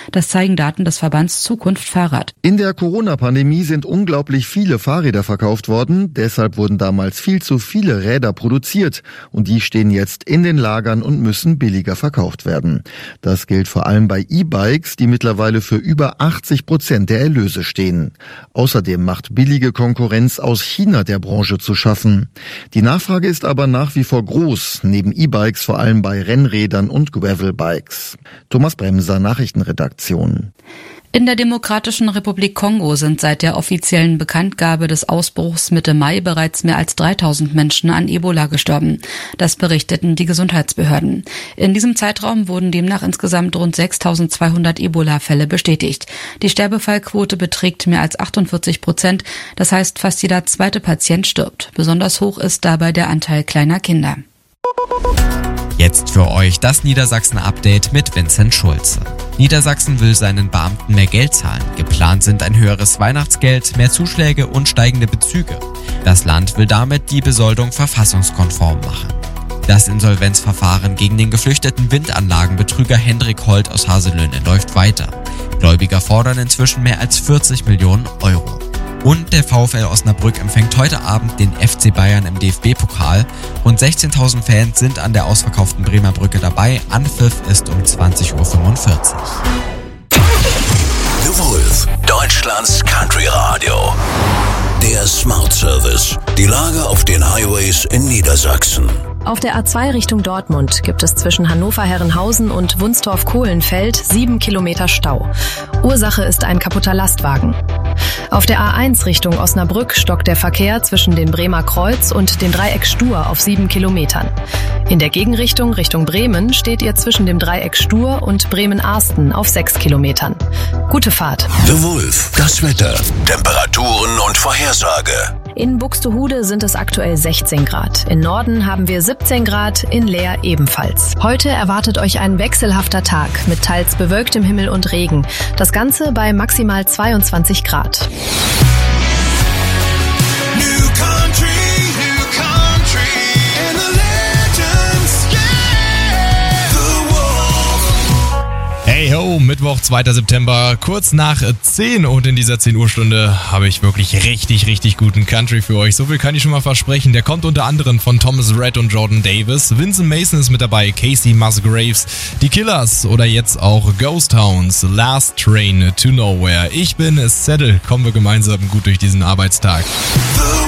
Das zeigen Daten des Verbands Zukunft Fahrrad. In der Corona-Pandemie sind unglaublich viele Fahrräder verkauft worden. Deshalb wurden damals viel zu viele Räder produziert. Und die stehen jetzt in den Lagern und müssen billiger verkauft werden. Das gilt vor allem bei E-Bikes, die mittlerweile für über 80% der Erlöse stehen. Außerdem macht billige Konkurrenz aus China der Branche zu schaffen. Die Nachfrage ist aber nach wie vor groß, neben E-Bikes vor allem bei Rennrädern und Gravelbikes. Thomas Bremser, Nachrichtenredaktion. In der Demokratischen Republik Kongo sind seit der offiziellen Bekanntgabe des Ausbruchs Mitte Mai bereits mehr als 3000 Menschen an Ebola gestorben. Das berichteten die Gesundheitsbehörden. In diesem Zeitraum wurden demnach insgesamt rund 6200 Ebola-Fälle bestätigt. Die Sterbefallquote beträgt mehr als 48%. Das heißt, fast jeder zweite Patient stirbt. Besonders hoch ist dabei der Anteil kleiner Kinder. Jetzt für euch das Niedersachsen-Update mit Vincent Schulze. Niedersachsen will seinen Beamten mehr Geld zahlen. Geplant sind ein höheres Weihnachtsgeld, mehr Zuschläge und steigende Bezüge. Das Land will damit die Besoldung verfassungskonform machen. Das Insolvenzverfahren gegen den geflüchteten Windanlagenbetrüger Hendrik Holt aus Haselöhne läuft weiter. Gläubiger fordern inzwischen mehr als 40 Millionen Euro. Und der VfL Osnabrück empfängt heute Abend den FC Bayern im DFB-Pokal. Rund 16.000 Fans sind an der ausverkauften Bremer Brücke dabei. Anpfiff ist um 20:45 Uhr. The Wolf, Deutschlands Country Radio. Der Smart Service. Die Lage auf den Highways in Niedersachsen. Auf der A2 Richtung Dortmund gibt es zwischen Hannover-Herrenhausen und Wunstorf-Kohlenfeld 7 Kilometer Stau. Ursache ist ein kaputter Lastwagen. Auf der A1 Richtung Osnabrück stockt der Verkehr zwischen dem Bremer Kreuz und dem Dreieck Stur auf 7 Kilometern. In der Gegenrichtung Richtung Bremen steht ihr zwischen dem Dreieck Stur und Bremen-Arsten auf 6 Kilometern. Gute Fahrt. The Wolf, das Wetter, Temperaturen und Vorhersage. In Buxtehude sind es aktuell 16 Grad. In Norden haben wir 17 Grad, in Leer ebenfalls. Heute erwartet euch ein wechselhafter Tag mit teils bewölktem Himmel und Regen. Das Ganze bei maximal 22 Grad. Hey ho, Mittwoch, 2. September, kurz nach 10 und in dieser 10 Uhr Stunde habe ich wirklich richtig guten Country für euch. So viel kann ich schon mal versprechen. Der kommt unter anderem von Thomas Rhett und Jordan Davis. Vincent Mason ist mit dabei, Casey Musgraves, die Killers oder jetzt auch Ghost Towns, Last Train to Nowhere. Ich bin Settle, kommen wir gemeinsam gut durch diesen Arbeitstag.